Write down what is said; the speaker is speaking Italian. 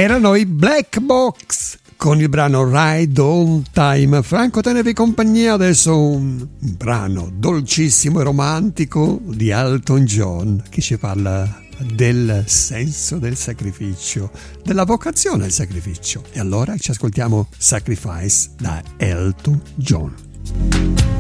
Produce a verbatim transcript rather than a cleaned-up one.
Erano i Black Box con il brano Ride On Time. Franco, tenevi compagnia, adesso un brano dolcissimo e romantico di Elton John che ci parla del senso del sacrificio, della vocazione al sacrificio. E allora ci ascoltiamo Sacrifice da Elton John.